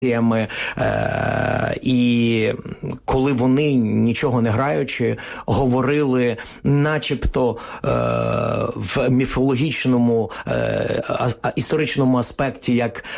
І коли вони, нічого не граючи, говорили начебто в міфологічному, історичному аспекті,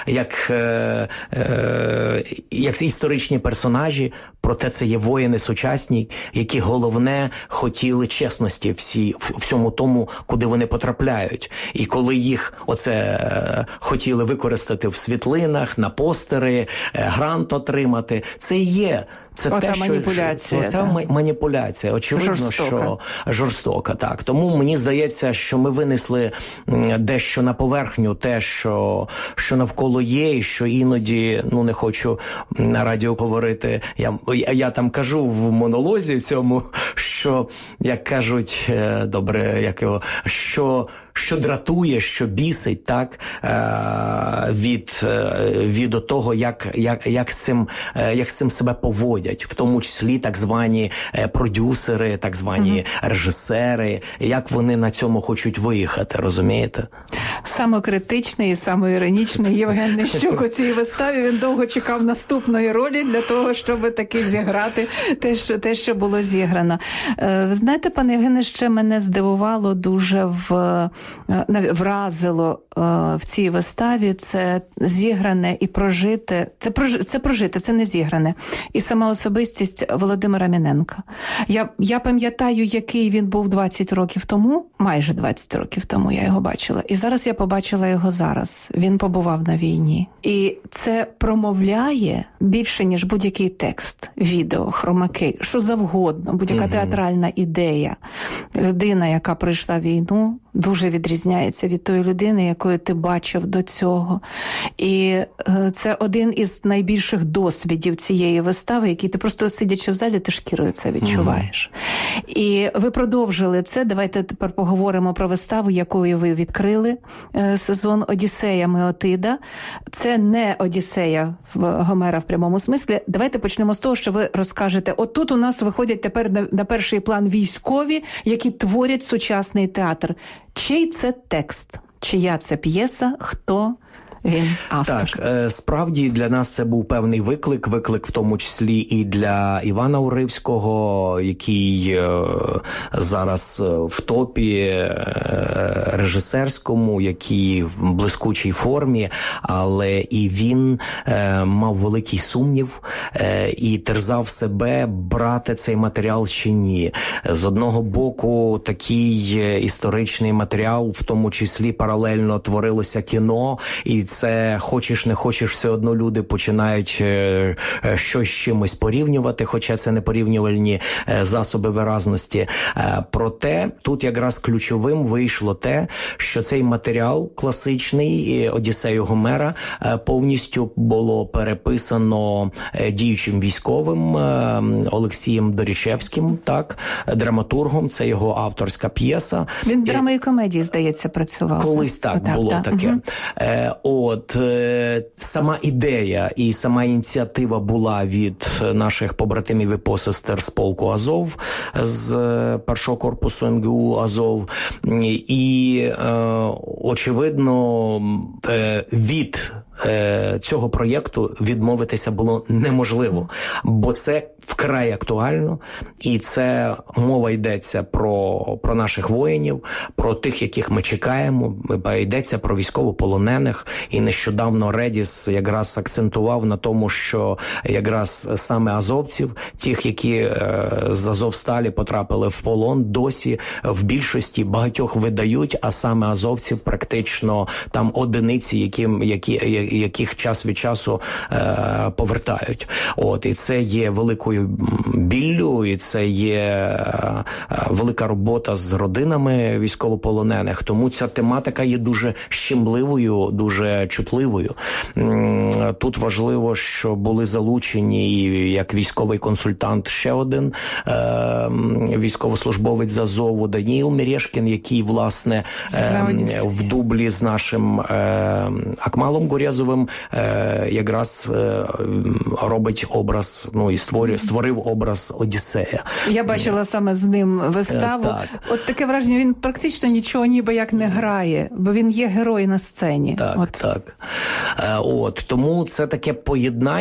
як історичні персонажі, проте це є воїни сучасні, які головне хотіли чесності всьому тому, куди вони потрапляють. І коли їх хотіли використати в світлинах, на постери, грант отримати, це є. Це те, маніпуляція. Це маніпуляція. Очевидно, що жорстока. Так. Тому мені здається, що ми винесли дещо на поверхню те, що навколо є, і що іноді, не хочу на радіо говорити, я там кажу в монолозі цьому, що, як кажуть, що дратує, що бісить, так, від того, як з цим себе поводять, в тому числі так звані продюсери, так звані режисери, як вони на цьому хочуть виїхати, розумієте? Самокритичний і самоіронічний Євген Нищук у цій виставі, він довго чекав наступної ролі для того, щоб таки зіграти те, що було зіграно. Ви знаєте, пане Євгене, ще мене здивувало дуже, вразило в цій виставі, це зігране і прожите, це прожите, це не зігране. І сама особистість Володимира Міненка. Я пам'ятаю, який він був 20 років тому, майже 20 років тому я його бачила. І зараз я побачила його зараз. Він побував на війні. І це промовляє більше, ніж будь-який текст, відео, хромаки, що завгодно, будь-яка театральна ідея. Людина, яка пройшла війну, дуже відрізняється від тої людини, якою ти бачив до цього. І це один із найбільших досвідів цієї вистави, який ти просто, сидячи в залі, ти шкірою це відчуваєш. І ви продовжили це. Давайте тепер поговоримо про виставу, якою ви відкрили сезон «Одіссея Меотида». Це не «Одіссея» Гомера в прямому смислі. Давайте почнемо з того, що ви розкажете. От тут у нас виходять тепер на перший план військові, які творять сучасний театр. Чий це текст? Чия це п'єса? Хто він автор? Так, справді для нас це був певний виклик в тому числі і для Івана Уривського, який зараз в топі режисерському, який в блискучій формі, але і він мав великий сумнів і терзав себе, брати цей матеріал чи ні. З одного боку, такий історичний матеріал, в тому числі паралельно творилося кіно, і це, хочеш не хочеш, все одно люди починають щось з чимось порівнювати, хоча це не порівнювальні засоби виразності. Проте тут якраз ключовим вийшло те, що цей матеріал класичний «Одіссею Гомера» повністю було переписано діючим військовим Олексієм Дорічевським, так, драматургом, це його авторська п'єса. Він в драми і комедії, здається, працював. Колись так було таке. Сама ідея і сама ініціатива була від наших побратимів і посестер з полку Азов, з першого корпусу МГУ Азов. І, очевидно, від цього проєкту відмовитися було неможливо, бо це вкрай актуально, і це мова йдеться про наших воїнів, про тих, яких ми чекаємо, йдеться про військовополонених, і нещодавно Редіс якраз акцентував на тому, що якраз саме азовців, тих, які з Азовсталі потрапили в полон, досі в більшості багатьох видають, а саме азовців практично там одиниці, яких час від часу повертають. І це є великою біллю, і це є велика робота з родинами військовополонених. Тому ця тематика є дуже щемливою, дуже чутливою. Тут важливо, що були залучені і як військовий консультант ще один військовослужбовець з Азову Даніїл Мерешкін, який, власне, в дублі з нашим Акмалом Гурязовим Березовим якраз робить образ, ну і створив образ Одіссея. Я бачила саме з ним виставу. Так. От таке враження, він практично нічого ніби як не грає, бо він є герой на сцені. Так. Тому це таке поєднання